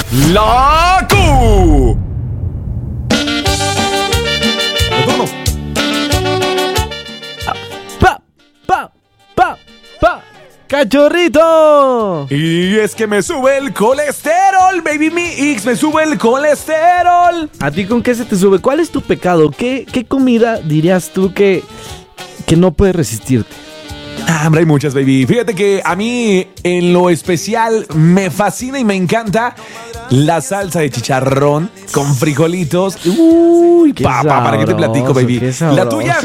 La Q. Retorno. ¡Cachorrito! Y es que me sube el colesterol, baby mix, me sube el colesterol. ¿A ti con qué se te sube? ¿Cuál es tu pecado? ¿Qué comida dirías tú que no puedes resistirte? Hombre, hay muchas, baby. Fíjate que a mí, en lo especial, me fascina y me encanta la salsa de chicharrón con frijolitos. Uy, papá, ¿para qué te platico, baby? ¿La tuya?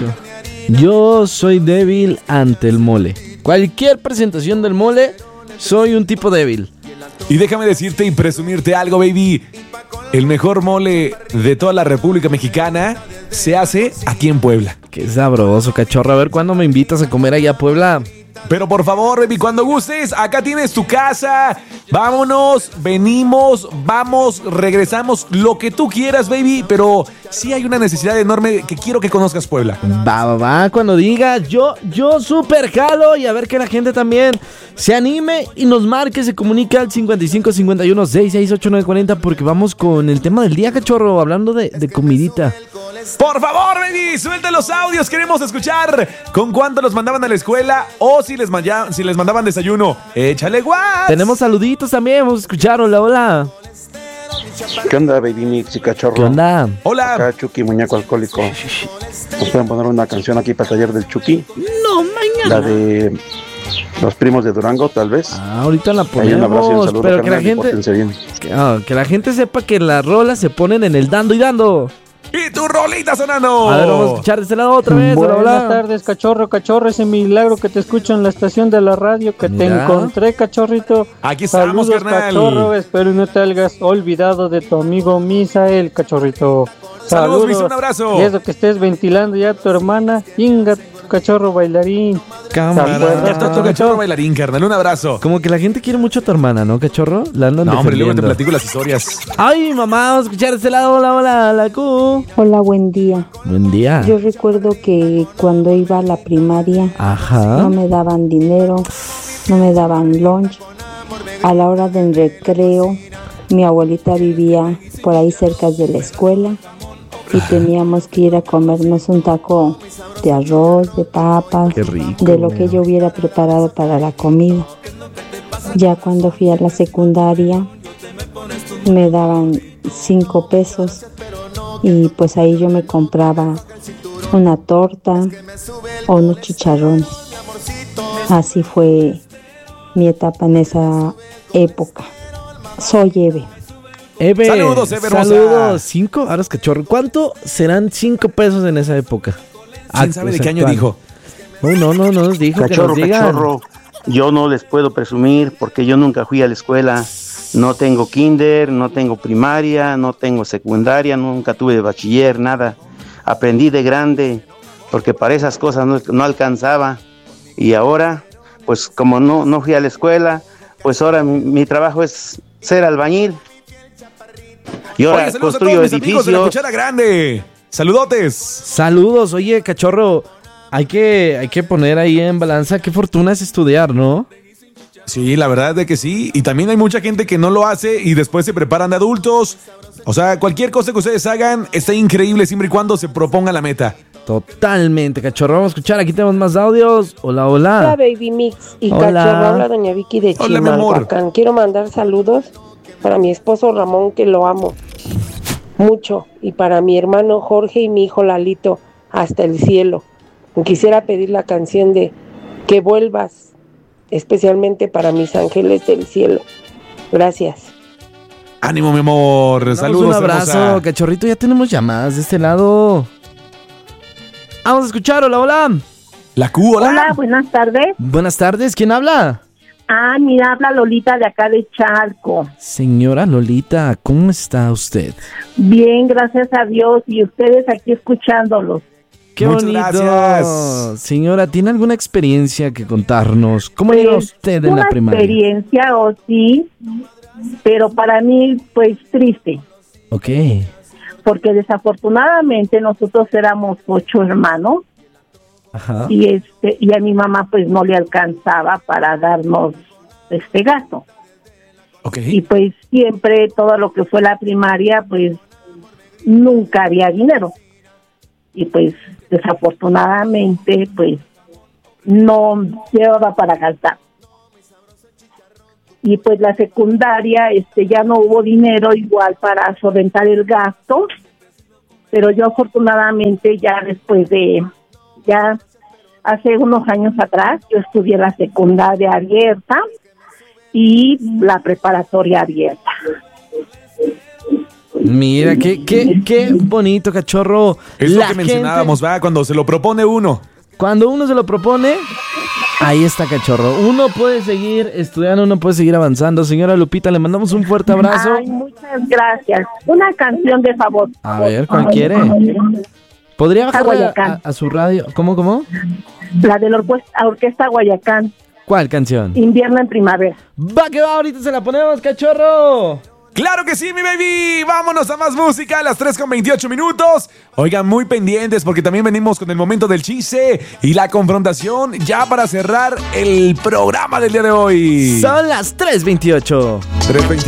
Yo soy débil ante el mole. Cualquier presentación del mole, soy un tipo débil. Y déjame decirte y presumirte algo, baby. El mejor mole de toda la República Mexicana se hace aquí en Puebla. Qué sabroso, cachorro. A ver, ¿cuándo me invitas a comer allá a Puebla? Pero por favor, baby, cuando gustes, acá tienes tu casa. Vámonos, venimos, vamos, regresamos, lo que tú quieras, baby. Pero sí hay una necesidad enorme que quiero que conozcas Puebla. Va, cuando digas, yo súper jalo. Y a ver que la gente también se anime y nos marque, se comunique al 55 51 66 89 40, porque vamos con el tema del día, cachorro, hablando de comidita. Por favor, baby, suelta los audios. Queremos escuchar con cuánto los mandaban a la escuela o si les mandaban desayuno. Échale guas. Tenemos saluditos también, vamos a escuchar. Hola. ¿Qué onda, baby mix y cachorro? ¿Qué onda? Hola. Acá Chucky, muñeco alcohólico. ¿Nos pueden poner una canción aquí para el taller del Chucky? No, mañana. La de Los Primos de Durango, tal vez. Ahorita la ponemos. Un abrazo y un saludo, pero carnal, pórtense bien. Que la gente sepa que las rolas se ponen en el dando y dando. Y tu rolita sonando. A ver, vamos a escuchar de este lado otra vez. Buenas tardes, cachorro, ese milagro que te escucho en la estación de la radio, que te encontré, cachorrito. Aquí estamos, saludos, carnal. Cachorro, espero no te hayas olvidado de tu amigo Misael, cachorrito. Saludos, Misael, un abrazo. Y eso que estés ventilando ya a tu hermana, Inga, cachorro bailarín. Cámara. Ya está tu cachorro bailarín, carnal, un abrazo. Como que la gente quiere mucho a tu hermana, ¿no, cachorro? La andan no, hombre, luego te defendiendo. platico las historias. Ay, mamá, vamos a escuchar de este lado. Hola, la Q. Hola, buen día. Buen día. Yo recuerdo que cuando iba a la primaria, no me daban dinero, no me daban lunch. A la hora del recreo, mi abuelita vivía por ahí cerca de la escuela y teníamos que ir a comernos un taco de arroz, de papas, Qué rico. de lo que yo hubiera preparado para la comida. Ya cuando fui a la secundaria, me daban 5 pesos y pues ahí yo me compraba una torta o unos chicharrones. Así fue mi etapa en esa época. Soy Eve. Eve. Saludos, Eve hermosa. Saludos. 5, ahora es cachorro. ¿Cuánto serán 5 pesos en esa época? ¿Quién sabe de qué año dijo? No nos dijo. Cachorro, que nos digan. cachorro. Yo no les puedo presumir porque yo nunca fui a la escuela. No tengo kinder, no tengo primaria, no tengo secundaria, nunca tuve bachiller, nada. Aprendí de grande porque para esas cosas no alcanzaba. Y ahora, pues como no fui a la escuela, pues ahora mi trabajo es ser albañil. Y ahora Oye, saludos construyo a todos mis amigos de la edificios. Cuchara Grande. Saludotes. Saludos. Oye, cachorro, hay que poner ahí en balanza qué fortuna es estudiar, ¿no? Sí, la verdad es de que sí. Y también hay mucha gente que no lo hace y después se preparan de adultos. O sea, cualquier cosa que ustedes hagan está increíble siempre y cuando se proponga la meta. Totalmente, cachorro. Vamos a escuchar, aquí tenemos más audios. Hola. Hola, Baby Mix y Hola. Cachorro. Habla doña Vicky de Hola, mi amor. Chimalhuacán. Quiero mandar saludos para mi esposo Ramón, que lo amo mucho, y para mi hermano Jorge y mi hijo Lalito, hasta el cielo. Quisiera pedir la canción de Que vuelvas, especialmente para mis ángeles del cielo. Gracias. Ánimo, mi amor. Saludos, un abrazo, hermosa. cachorrito. Ya tenemos llamadas de este lado. Vamos a escuchar. Hola. La Q, hola. Hola, buenas tardes. Buenas tardes. ¿Quién habla? Mira, habla Lolita de acá de Chalco. Señora Lolita, ¿cómo está usted? Bien, gracias a Dios, y ustedes aquí escuchándolos. Qué Muchas bonito. gracias. Señora, ¿tiene alguna experiencia que contarnos? ¿Cómo Pues, iba usted en la primaria? Una experiencia, o sí, pero para mí, pues, triste. Ok. Porque desafortunadamente nosotros éramos 8 hermanos. Ajá. Y a mi mamá pues no le alcanzaba para darnos gasto. Ok. Y pues siempre todo lo que fue la primaria, pues nunca había dinero. Y pues desafortunadamente, pues no llevaba para gastar. Y pues la secundaria, ya no hubo dinero igual para solventar el gasto, pero yo afortunadamente ya hace unos años atrás, yo estudié la secundaria abierta y la preparatoria abierta. Mira, qué bonito, cachorro. Es lo que mencionábamos, ¿verdad? Cuando se lo propone uno. Cuando uno se lo propone, ahí está, cachorro. Uno puede seguir estudiando, uno puede seguir avanzando. Señora Lupita, le mandamos un fuerte abrazo. Ay, muchas gracias. Una canción de favor. A ver, ¿cuál quiere? ¿Podría bajarle a su radio? ¿Cómo? La de la Orquesta Guayacán. ¿Cuál canción? Invierno en primavera. Va que va, ahorita se la ponemos, cachorro. ¡Claro que sí, mi baby! Vámonos a más música a las 3:28. Oigan, muy pendientes porque también venimos con el momento del chiste y la confrontación ya para cerrar el programa del día de hoy. Son las 3:28. 3:28.